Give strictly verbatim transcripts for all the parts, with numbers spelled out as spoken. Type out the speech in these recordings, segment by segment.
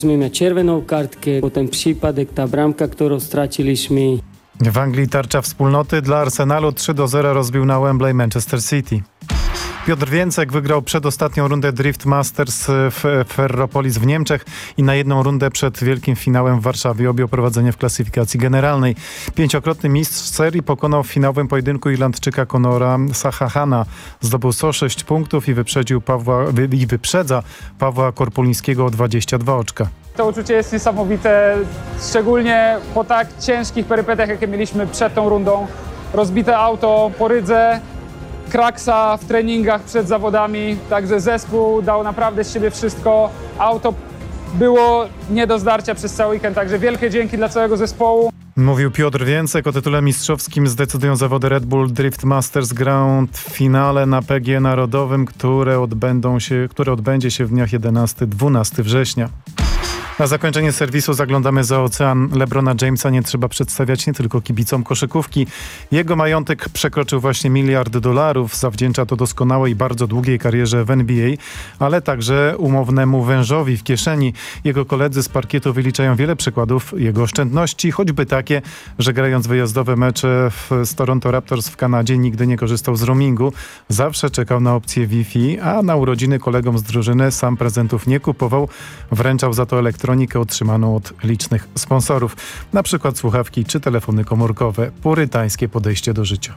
Mieliśmy czerwoną kartkę, potem przypadek, ta bramka, którą straciliśmy. W Anglii tarcza wspólnoty dla Arsenalu trzy do zera rozbił na Wembley Manchester City. Piotr Więcek wygrał przedostatnią rundę Drift Masters w Ferropolis w Niemczech i na jedną rundę przed wielkim finałem w Warszawie objął prowadzenie w klasyfikacji generalnej. Pięciokrotny mistrz serii pokonał w finałowym pojedynku Irlandczyka Conora Sahahana. Zdobył sto sześć punktów i wyprzedził Pawła, i wyprzedza Pawła Korpulińskiego o dwadzieścia dwa oczka. To uczucie jest niesamowite, szczególnie po tak ciężkich perypetiach, jakie mieliśmy przed tą rundą. Rozbite auto po rydze, kraksa w treningach przed zawodami, także zespół dał naprawdę z siebie wszystko. Auto było nie do zdarcia przez cały weekend, także wielkie dzięki dla całego zespołu. Mówił Piotr Więcek. O tytule mistrzowskim zdecydują zawody Red Bull Drift Masters Grand Finale na P G Narodowym, które odbędą się, które odbędzie się w dniach jedenastego do dwunastego września. Na zakończenie serwisu zaglądamy za ocean. LeBrona Jamesa nie trzeba przedstawiać nie tylko kibicom koszykówki. Jego majątek przekroczył właśnie miliard dolarów. Zawdzięcza to doskonałej, bardzo długiej karierze w N B A, ale także umownemu wężowi w kieszeni. Jego koledzy z parkietu wyliczają wiele przykładów jego oszczędności, choćby takie, że grając wyjazdowe mecze w, z Toronto Raptors w Kanadzie nigdy nie korzystał z roamingu. Zawsze czekał na opcję Wi-Fi, a na urodziny kolegom z drużyny sam prezentów nie kupował. Wręczał za to elektronikę otrzymaną od licznych sponsorów, na przykład słuchawki czy telefony komórkowe. Purytańskie podejście do życia.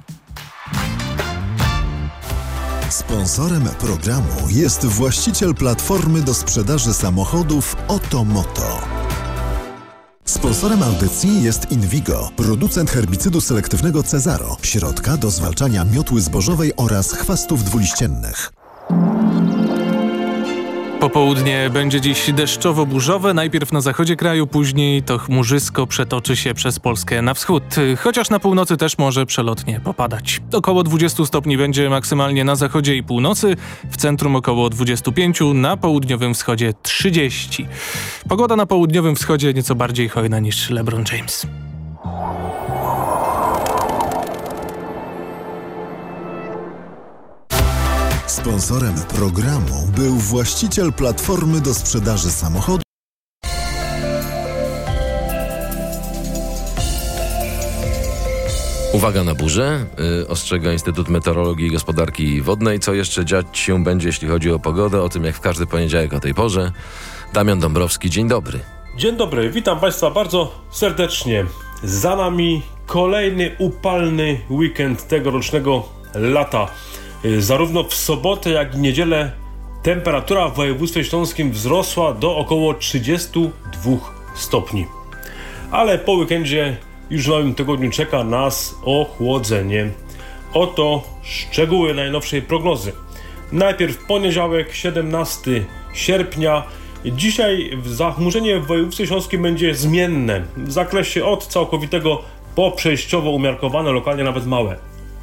Sponsorem programu jest właściciel platformy do sprzedaży samochodów Otomoto. Sponsorem audycji jest Invigo, producent herbicydu selektywnego Cezaro, środka do zwalczania miotły zbożowej oraz chwastów dwuliściennych. Popołudnie będzie dziś deszczowo-burzowe, najpierw na zachodzie kraju, później to chmurzysko przetoczy się przez Polskę na wschód, chociaż na północy też może przelotnie popadać. Około dwadzieścia stopni będzie maksymalnie na zachodzie i północy, w centrum około dwadzieścia pięć, na południowym wschodzie trzydzieści. Pogoda na południowym wschodzie nieco bardziej hojna niż LeBron James. Sponsorem programu był właściciel platformy do sprzedaży samochodów. Uwaga na burzę, yy, ostrzega Instytut Meteorologii i Gospodarki Wodnej. Co jeszcze dziać się będzie, jeśli chodzi o pogodę? O tym jak w każdy poniedziałek o tej porze. Damian Dąbrowski, dzień dobry. Dzień dobry, witam Państwa bardzo serdecznie. Za nami kolejny upalny weekend tegorocznego lata. Zarówno w sobotę, jak i niedzielę temperatura w województwie śląskim wzrosła do około trzydziestu dwóch stopni. Ale po weekendzie już w nowym tygodniu czeka nas ochłodzenie. Oto szczegóły najnowszej prognozy. Najpierw poniedziałek, siedemnastego sierpnia. Dzisiaj zachmurzenie w województwie śląskim będzie zmienne. W zakresie od całkowitego po przejściowo umiarkowane, lokalnie nawet małe.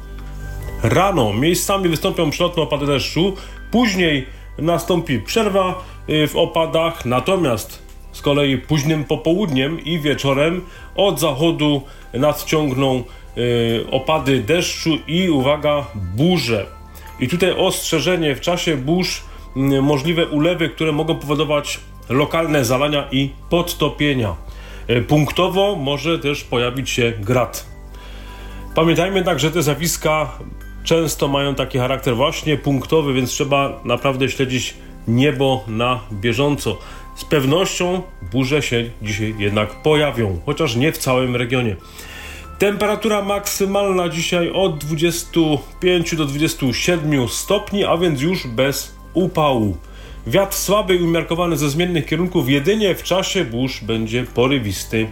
Rano miejscami wystąpią przelotne opady deszczu, później nastąpi przerwa w opadach, natomiast z kolei późnym popołudniem i wieczorem od zachodu nadciągną opady deszczu i uwaga, burze. I tutaj ostrzeżenie, w czasie burz możliwe ulewy, które mogą powodować lokalne zalania i podtopienia. Punktowo może też pojawić się grad. Pamiętajmy jednak, że te zjawiska często mają taki charakter właśnie punktowy, więc trzeba naprawdę śledzić niebo na bieżąco. Z pewnością burze się dzisiaj jednak pojawią, chociaż nie w całym regionie. Temperatura maksymalna dzisiaj od dwudziestu pięciu do dwudziestu siedmiu stopni, a więc już bez upału. Wiatr słaby i umiarkowany ze zmiennych kierunków, jedynie w czasie burz będzie porywisty.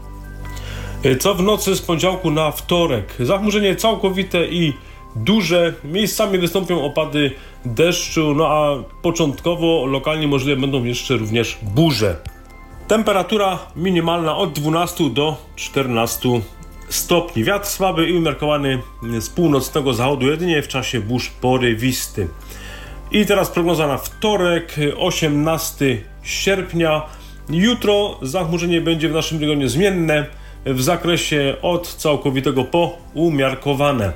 Co w nocy z poniedziałku na wtorek? Zachmurzenie całkowite i duże, miejscami wystąpią opady deszczu, no a początkowo lokalnie możliwe będą jeszcze również burze. Temperatura minimalna od dwunastu do czternastu stopni. Wiatr słaby i umiarkowany z północnego zachodu, jedynie w czasie burz porywisty. I teraz prognoza na wtorek, osiemnastego sierpnia. Jutro zachmurzenie będzie w naszym regionie zmienne, w zakresie od całkowitego po umiarkowane.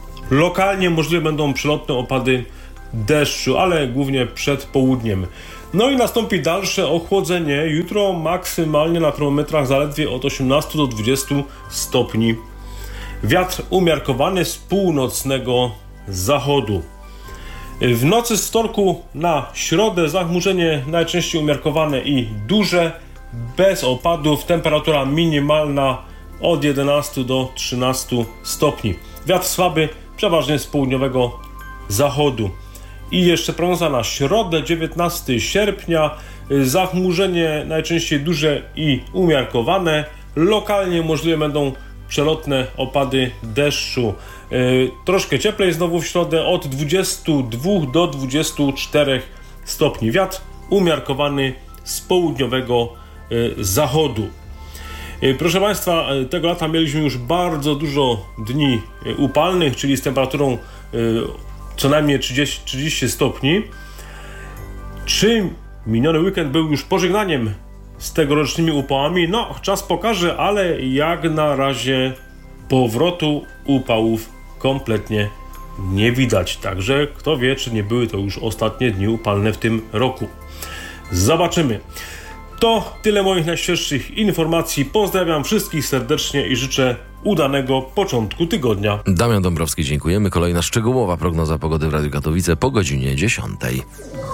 Lokalnie możliwe będą przelotne opady deszczu, ale głównie przed południem. No i nastąpi dalsze ochłodzenie. Jutro maksymalnie na termometrach zaledwie od osiemnastu do dwudziestu stopni. Wiatr umiarkowany z północnego zachodu. W nocy z wtorku na środę zachmurzenie najczęściej umiarkowane i duże, bez opadów. Temperatura minimalna od jedenastu do trzynastu stopni. Wiatr słaby, przeważnie z południowego zachodu. I jeszcze prognoza na środę, dziewiętnastego sierpnia. Zachmurzenie najczęściej duże i umiarkowane. Lokalnie możliwe będą przelotne opady deszczu. Yy, troszkę cieplej znowu w środę, od dwudziestu dwóch do dwudziestu czterech stopni. Wiatr umiarkowany z południowego yy, zachodu. Yy, proszę Państwa, yy, tego lata mieliśmy już bardzo dużo dni yy, upalnych, czyli z temperaturą yy, co najmniej trzydzieści, trzydzieści stopni. Czy miniony weekend był już pożegnaniem z tegorocznymi upałami? No, czas pokaże, ale jak na razie powrotu upałów kompletnie nie widać. Także kto wie, czy nie były to już ostatnie dni upalne w tym roku. Zobaczymy. To tyle moich najświeższych informacji. Pozdrawiam wszystkich serdecznie i życzę udanego początku tygodnia. Damian Dąbrowski, dziękujemy. Kolejna szczegółowa prognoza pogody w Radiu Katowice po godzinie dziesiątej.